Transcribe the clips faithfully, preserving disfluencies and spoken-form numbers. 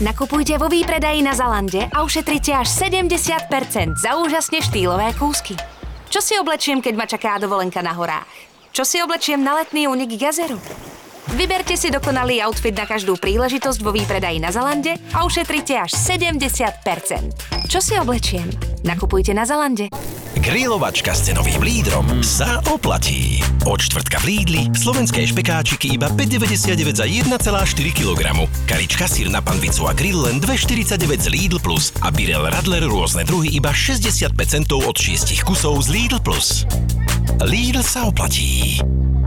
Nakupujte vo výpredaji na Zalande a ušetrite až sedemdesiat percent za úžasne štýlové kúsky. Čo si oblečiem, keď ma čaká dovolenka na horách? Čo si oblečiem na letný únik k jazeru? Vyberte si dokonalý outfit na každú príležitosť vo výpredaji na Zalande a ušetrite až sedemdesiat percent. Čo si oblečiem? Nakupujte na Zalande. Grilovačka s cenovým lídrom sa oplatí. Od štvrtka v Lidli slovenské špekáčiky iba päť deväťdesiatdeväť za jeden celá štyri kilogramu. Karička, syr na panvicu a grill len dva štyridsaťdeväť z Lidl Plus a Birel Radler rôzne druhy iba šesťdesiatpäť centov od šiestich kusov z Lidl Plus. Lidl sa oplatí.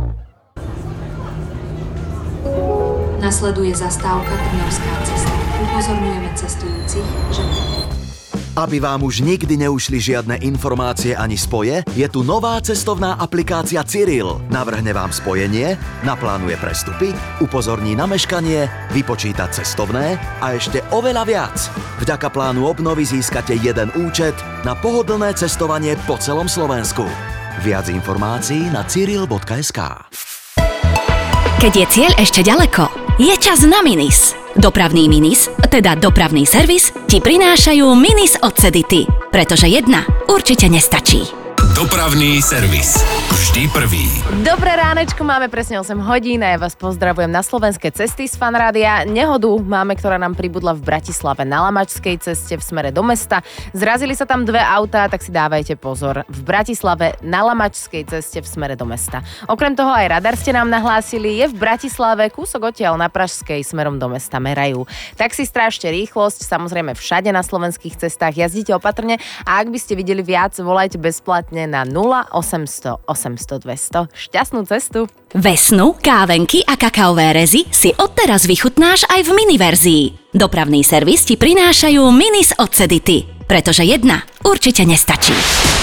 Nasleduje zastávka Trnavská cesta. Upozorňujeme cestujúcich, že... Aby vám už nikdy neušli žiadne informácie ani spoje, je tu nová cestovná aplikácia Cyril. Navrhne vám spojenie, naplánuje prestupy, upozorní na meškanie, vypočíta cestovné a ešte oveľa viac. Vďaka plánu obnovy získate jeden účet na pohodlné cestovanie po celom Slovensku. Viac informácií na cyril bodka es ká. Keď je cieľ ešte ďaleko, je čas na Minis. Dopravný Minis, teda dopravný servis, ti prinášajú Minis od Cedity, pretože jedna určite nestačí. Dopravný servis. Vždy prvý. Dobré ránečko, máme presne osem hodín a ja vás pozdravujem na slovenské cesty z Fanrádia. Nehodu máme, ktorá nám pribudla v Bratislave na Lamačskej ceste v smere do mesta. Zrazili sa tam dve autá, tak si dávajte pozor. V Bratislave na Lamačskej ceste v smere do mesta. Okrem toho aj radar ste nám nahlásili, je v Bratislave kúsok odtiaľ na Pražskej smerom do mesta merajú. Tak si strážte rýchlosť, samozrejme všade na slovenských cestách, jazdite opatrne a ak by ste videli viac, volajte bezplatne na nula osemsto osemsto dvesto. Šťastnú cestu! Vesnu, kávenky a kakaové rezy si odteraz vychutnáš aj v miniverzii. Dopravný servis ti prinášajú Minis od Cedity, pretože jedna určite nestačí.